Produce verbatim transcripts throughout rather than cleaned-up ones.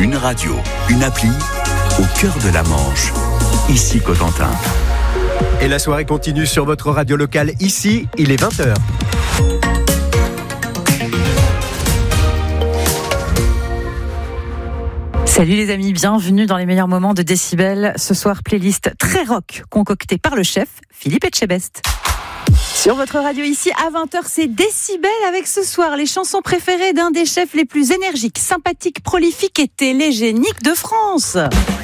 Une radio, une appli, au cœur de la Manche. Ici Cotentin. Et la soirée continue sur votre radio locale. Ici, il est vingt heures. Salut les amis, bienvenue dans les meilleurs moments de Décibel. Ce soir, playlist très rock concoctée par le chef Philippe Etchebest. Sur votre radio ici, à vingt heures, c'est Décibel avec ce soir les chansons préférées d'un des chefs les plus énergiques, sympathiques, prolifiques et télégéniques de France.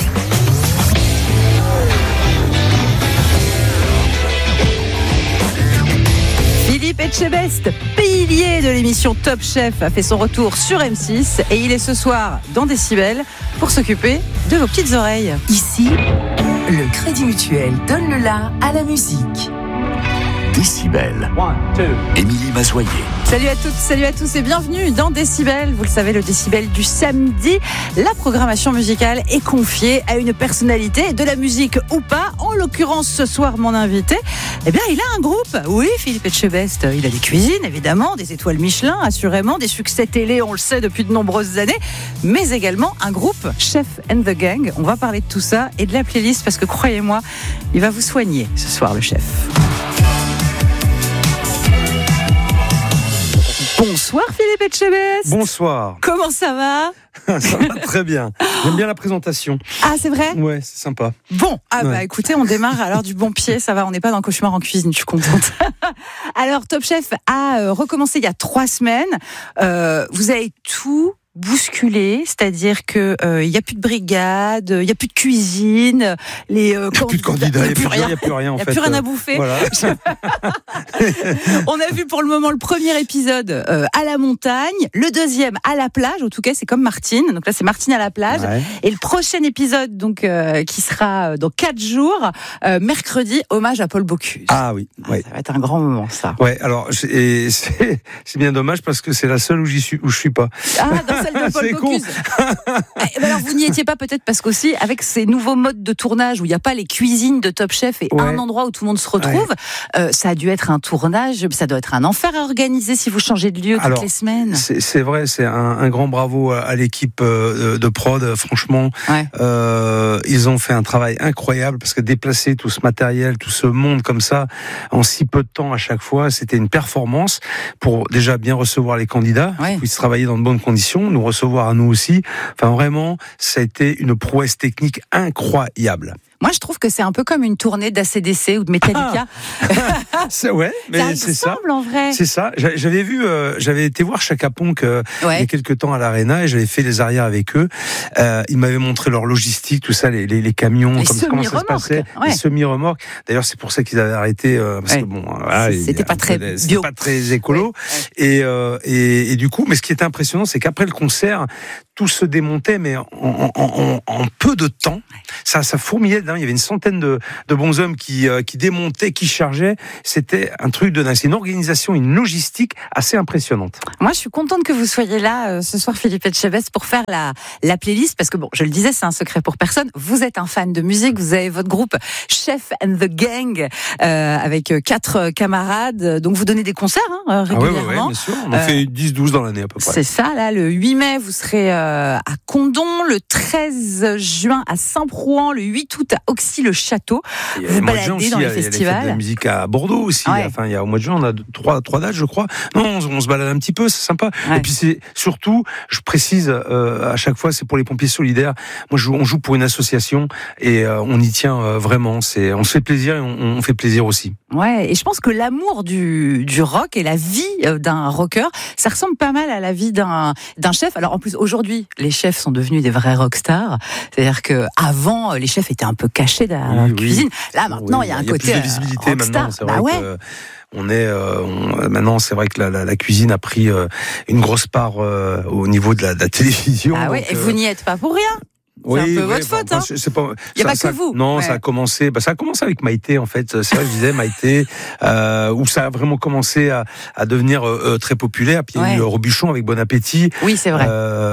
Philippe Etchebest, pilier de l'émission Top Chef, a fait son retour sur M six et il est ce soir dans Décibel pour s'occuper de vos petites oreilles. Ici, le Crédit Mutuel donne le la à la musique. Décibel. Émilie Mazoyer. Salut à toutes, salut à tous et bienvenue dans Décibel. Vous le savez, le Décibel du samedi, la programmation musicale est confiée à une personnalité, de la musique ou pas. En l'occurrence, ce soir, mon invité, eh bien, il a un groupe. Oui, Philippe Etchebest, il a des cuisines, évidemment, des étoiles Michelin, assurément, des succès télé, on le sait, depuis de nombreuses années, mais également un groupe, Chef and the Gang. On va parler de tout ça et de la playlist parce que, croyez-moi, il va vous soigner ce soir, le chef. Bonsoir Philippe Etchebest. Bonsoir. Comment ça va? Ça va très bien. J'aime bien la présentation. Ah, c'est vrai? Ouais, c'est sympa. Bon, ah ouais. bah écoutez, on démarre alors du bon pied, ça va, on n'est pas dans le cauchemar en cuisine, je suis contente. Alors, Top Chef a euh, recommencé il y a trois semaines. Euh, vous avez tout bousculé, c'est-à-dire que il euh, y a plus de brigade, il y a plus de cuisine, les euh, il y a plus de candidats, il y a plus rien, il y a plus rien en fait. Il y a fait. plus rien à bouffer. Voilà. On a vu pour le moment le premier épisode euh, à la montagne, le deuxième à la plage. En tout cas, c'est comme Martine. Donc là, c'est Martine à la plage. Ouais. Et le prochain épisode, donc euh, qui sera dans quatre jours, euh, mercredi, hommage à Paul Bocuse. Ah oui. Ah, ouais. Ça va être un grand moment, ça. Ouais. Alors, c'est, c'est, c'est bien dommage parce que c'est la seule où j'y suis, où je suis pas. Ah, dans celle de Paul Bocuse. eh, ben alors, vous n'y étiez pas peut-être parce qu'aussi, avec ces nouveaux modes de tournage où il n'y a pas les cuisines de Top Chef et ouais. un endroit où tout le monde se retrouve, ouais. euh, ça a dû être un tournage, ça doit être un enfer à organiser si vous changez de lieu toutes alors, les semaines. C'est, c'est vrai, c'est un, un grand bravo à, à l'équipe de prod. Franchement, ouais. euh, ils ont fait un travail incroyable parce que déplacer tout ce matériel, tout ce monde comme ça, en si peu de temps à chaque fois, c'était une performance pour déjà bien recevoir les candidats, ouais. puissent travailler dans de bonnes conditions, nous recevoir à nous aussi. Enfin, vraiment, ça a été une prouesse technique incroyable. Moi, je trouve que c'est un peu comme une tournée d'A C D C ou de Metallica. Ah, c'est, ouais, mais ça c'est ça. En vrai. C'est ça. J'avais vu, euh, j'avais été voir Chaka Ponk euh, ouais. il y a quelques temps à l'Arena et j'avais fait les arrières avec eux. Euh, ils m'avaient montré leur logistique, tout ça, les, les, les camions, les comme, comment ça se passait, ouais. les semi-remorques. D'ailleurs, c'est pour ça qu'ils avaient arrêté euh, parce ouais. que bon, voilà, c'était pas très bio, c'était pas très écolo. Ouais. Et, euh, et et du coup, mais ce qui était impressionnant, c'est qu'après le concert, tout se démontait, mais en, en, en, en peu de temps, ça, ça fourmillait. Il y avait une centaine de, de bonshommes qui, euh, qui démontaient, qui chargeaient. C'était un truc de dingue. C'est une organisation, une logistique assez impressionnante. Moi, je suis contente que vous soyez là euh, ce soir, Philippe Etchebest, pour faire la, la playlist, parce que bon, je le disais, c'est un secret pour personne. Vous êtes un fan de musique, vous avez votre groupe Chef and the Gang euh, avec quatre camarades. Donc, vous donnez des concerts hein, régulièrement. Ah oui, ouais, ouais, bien sûr. On en euh, fait dix douze dans l'année à peu près. C'est ça. Là, le huit mai, vous serez euh, à Condom, le treize juin à Saint-Prouan, le huit août à Auxy-le-Château. Vous baladez aussi, dans les festivals. Il y a Ouais. Et je pense que l'amour du, du rock et la vie d'un rocker, ça ressemble pas mal à la vie d'un, d'un chef. Alors en plus, aujourd'hui, les chefs sont devenus des vrais rockstars. C'est-à-dire que avant, les chefs étaient un peu cachés derrière la oui, cuisine. Là, maintenant, il oui, y a un y a côté plus de visibilité rockstar. Maintenant. C'est bah vrai ouais. que on est euh, on, maintenant, c'est vrai que la, la, la cuisine a pris euh, une grosse part euh, au niveau de la, de la télévision. Ah oui, et vous n'y êtes pas pour rien. C'est oui, un peu oui, votre faute, bah, hein. c'est pas, il n'y a ça, pas ça, que vous. Non, ouais. ça a commencé, bah, ça a commencé avec Maïté, en fait. C'est vrai que je disais Maïté, euh, où ça a vraiment commencé à, à devenir euh, très populaire. Puis il y a eu Robuchon avec Bon Appétit. Oui, c'est vrai. Euh,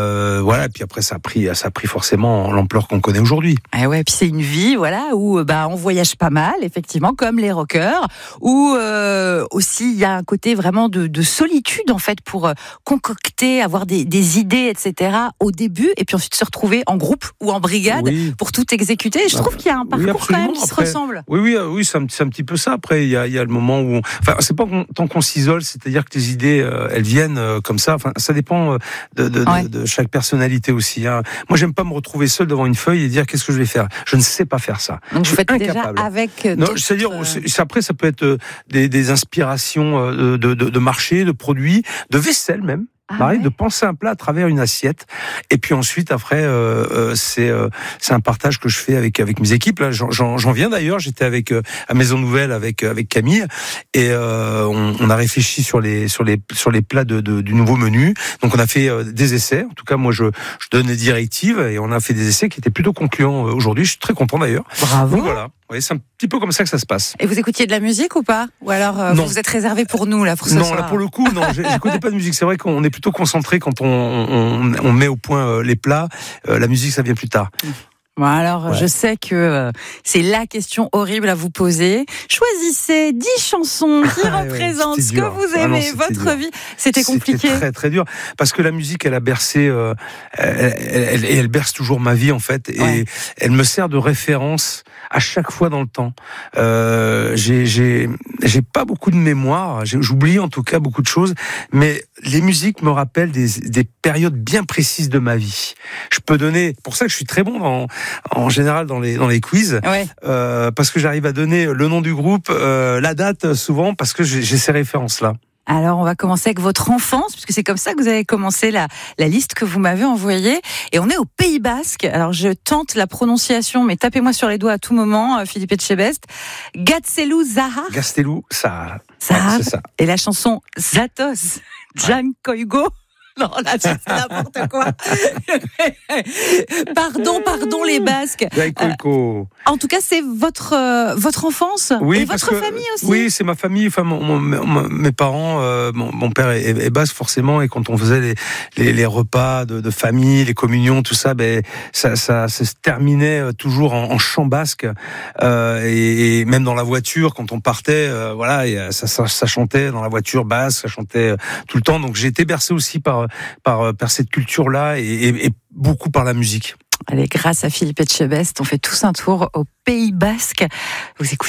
voilà. Et puis après, ça a pris, ça a pris forcément l'ampleur qu'on connaît aujourd'hui. Et ouais, puis c'est une vie, voilà, où bah on voyage pas mal, effectivement, comme les rockers, où euh, aussi il y a un côté vraiment de, de solitude en fait pour euh, concocter, avoir des, des idées, et cetera. Au début, et puis ensuite se retrouver en groupe ou en brigade oui. pour tout exécuter. Et je trouve qu'il y a un parcours oui, quand même qui après, se ressemble. Oui, oui, oui, c'est un, c'est un petit peu ça. Après, il y a, il y a le moment où, on... enfin, c'est pas qu'on, tant qu'on s'isole, c'est-à-dire que les idées, euh, elles viennent euh, comme ça. Enfin, ça dépend de, de, ouais. de, de chaque personnalité aussi. Hein. Moi, j'aime pas me retrouver seul devant une feuille et dire qu'est-ce que je vais faire. Je ne sais pas faire ça. Donc, je vous faites incapable. Déjà avec. Non, c'est-à-dire, après, ça peut être des, des inspirations de, de, de marché, de produits, de vaisselle même. Ah Pareil, ouais. de penser un plat à travers une assiette, et puis ensuite après euh, euh, c'est euh, c'est un partage que je fais avec avec mes équipes. Là, j'en, j'en, j'en viens d'ailleurs. J'étais avec euh, à Maison Nouvelle avec avec Camille, et euh, on, on a réfléchi sur les sur les sur les plats de, de du nouveau menu. Donc on a fait euh, des essais. En tout cas, moi je je donne les directives et on a fait des essais qui étaient plutôt concluants euh, aujourd'hui. Je suis très content d'ailleurs. Bravo. Donc voilà. Oui, c'est un petit peu comme ça que ça se passe. Et vous écoutiez de la musique ou pas? Ou alors euh, vous vous êtes réservé pour nous là pour ce non, soir? Non, là pour le coup, non, j'écoutais pas de musique. C'est vrai qu'on est plutôt concentré quand on, on, on met au point euh, les plats. Euh, la musique, ça vient plus tard. Bon, alors, ouais. je sais que euh, c'est la question horrible à vous poser. Choisissez dix chansons qui ah, représentent ouais, ce que vous aimez, ah non, votre dur. vie. C'était compliqué. C'était très, très dur. Parce que la musique, elle a bercé, euh, elle, elle, elle, elle berce toujours ma vie, en fait. Et ouais. elle me sert de référence à chaque fois dans le temps. Euh, j'ai, j'ai, j'ai pas beaucoup de mémoire. J'ai, j'oublie en tout cas beaucoup de choses. Mais les musiques me rappellent des, des périodes bien précises de ma vie. Je peux donner, pour ça que je suis très bon dans, en général dans les dans les quiz, ouais. euh, parce que j'arrive à donner le nom du groupe, euh, la date souvent, parce que j'ai, j'ai ces références-là. Alors, on va commencer avec votre enfance, puisque c'est comme ça que vous avez commencé la, la liste que vous m'avez envoyée. Et on est au Pays Basque. Alors, je tente la prononciation, mais tapez-moi sur les doigts à tout moment, Philippe Etchebest. Gaztelu Zahar. Gaztelu Zahar. Zahar. Ouais, c'est ça. Et la chanson Zatos, Jan Koigo. Non, là, c'est n'importe quoi. Pardon, pardon, les Basques. Euh, en tout cas, c'est votre euh, votre enfance oui, et votre que, famille aussi. Oui, c'est ma famille. Enfin, mon, mon, mon, mes parents, euh, mon, mon père est, est basque forcément, et quand on faisait les les, les repas de, de famille, les communions, tout ça, ben ça ça, ça se terminait toujours en, en chant basque, euh, et, et même dans la voiture quand on partait, euh, voilà, et ça, ça ça chantait dans la voiture basque, ça chantait tout le temps. Donc j'ai été bercé aussi par Par, par cette culture-là et, et, et beaucoup par la musique. Allez, grâce à Philippe Etchebest, on fait tous un tour au Pays Basque. Vous écoutez